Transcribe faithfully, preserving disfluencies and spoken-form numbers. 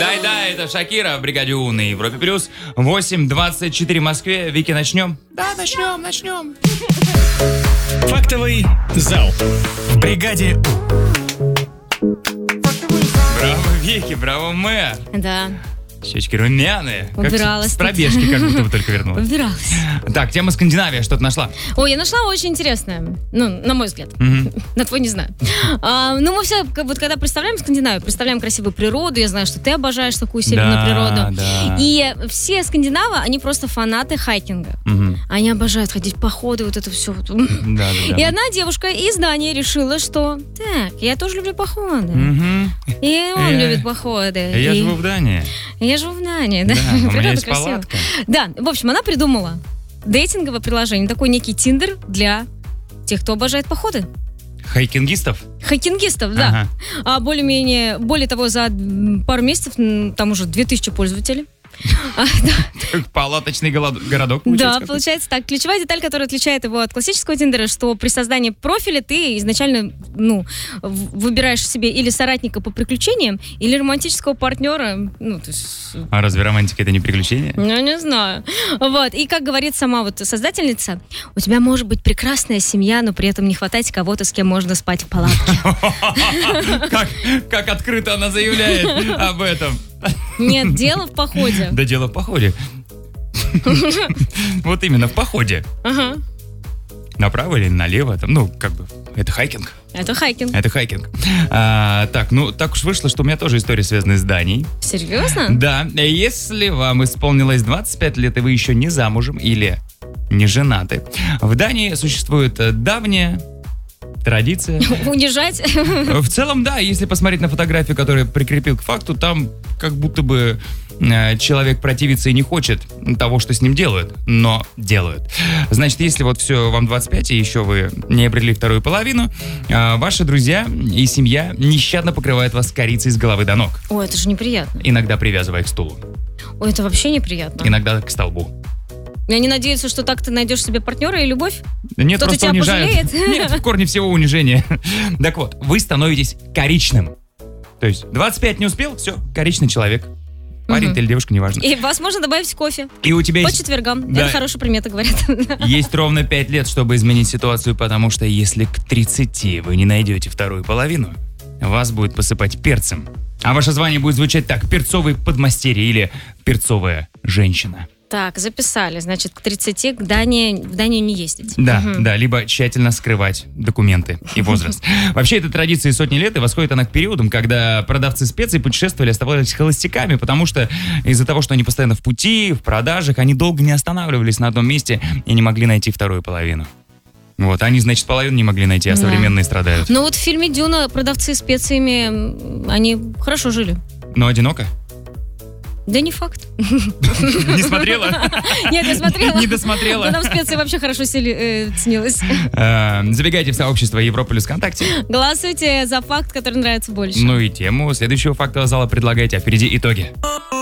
Да-да, это Шакира в бригаде У на Европе плюс. восемь двадцать четыре в Москве. Вики, начнем? Да, начнем, начнем. Фактовый зал в бригаде У. Браво, Вики, браво, мэр. Да. Щечки румяные. Убиралась. Как с пробежки, как будто бы только вернулась. Убиралась. Так, тема Скандинавия, что ты нашла? Ой, я нашла очень интересное. Ну, на мой взгляд. Мгм. На твой не знаю. А, ну, мы все, как- вот когда представляем Скандинавию, представляем красивую природу. Я знаю, что ты обожаешь такую северную Да, природу. да. И все скандинавы, они просто фанаты хайкинга. Мгм. Они обожают ходить в походы, вот это все. Да, да, да. И одна девушка из Дании решила, что так, я тоже люблю походы. Мгм. И он Я- любит походы. Я И- живу в Дании. Я живу в Дании, да. Да, у меня Природа есть красивая. палатка. Да, в общем, она придумала дейтинговое приложение, такой некий Тиндер для тех, кто обожает походы. Хайкингистов? Хайкингистов, да. Ага. А более-менее, более того, за м, пару месяцев м, там уже две тысячи пользователей. А, да. Как палаточный голод- городок. Да, получается, какой-то. получается так. Ключевая деталь, которая отличает его от классического Тиндера, что при создании профиля ты изначально, ну, в- выбираешь себе или соратника по приключениям, или романтического партнера. Ну, то есть, А разве романтика это не приключение? ну, не знаю. Вот. И как говорит сама вот создательница, у тебя может быть прекрасная семья, но при этом не хватать кого-то, с кем можно спать в палатке. Как, как открыто она заявляет об этом. Нет, дело в походе. Да дело в походе. Вот именно, в походе. Ага. Направо или налево, там, ну, как бы, это хайкинг. Это хайкинг. Это хайкинг. А, так, ну, так уж вышло, что у меня тоже история связана с Данией. Серьезно? Да, если вам исполнилось двадцать пять лет, и вы еще не замужем или не женаты, в Дании существует э, давняя традиция. Унижать? В целом, да, если посмотреть на фотографию, которую я прикрепил к факту, там как будто бы э, человек противится и не хочет того, что с ним делают, но делают. Значит, если вот все, вам двадцать пять, и еще вы не обрели вторую половину, э, ваши друзья и семья нещадно покрывают вас корицей с головы до ног, Ой, это же неприятно. иногда привязывая к стулу, Ой, это вообще неприятно. иногда к столбу. И они надеются, что так ты найдешь себе партнера и любовь? Нет, Кто-то просто тебя унижают. пожалеет? Нет, в корне всего унижения. Так вот, вы становитесь коричным. То есть двадцать пять не успел, все, коричный человек. Парень Мгм. ты или девушка, неважно. И вас можно добавить в кофе. И у тебя По есть, четвергам. Да. Это хорошая примета, говорят. есть ровно пять лет, чтобы изменить ситуацию, потому что если к тридцати вы не найдете вторую половину, вас будет посыпать перцем. А ваше звание будет звучать так: перцовый подмастерье или перцовая женщина. Так, записали. Значит, к тридцати к Дании, в Данию не ездить. Да, Мгм. да, либо тщательно скрывать документы и возраст. Вообще, эта традиция сотни лет, и восходит она к периодам, когда продавцы специй путешествовали, оставались холостяками, потому что из-за того, что они постоянно в пути, в продажах, они долго не останавливались на одном месте и не могли найти вторую половину. Вот, они, значит, половину не могли найти, а Да. современные страдают. Но вот в фильме «Дюна» продавцы специями, м, они хорошо жили. Но одиноко? Да не факт. Не смотрела? Нет, я смотрела. Не досмотрела. Но нам специи вообще хорошо сели- э, снилось. Э, Забегайте в сообщество Европа плюс ВКонтакте. Голосуйте за факт, который нравится больше. Ну и тему следующего фактового зала предлагайте, а впереди итоги.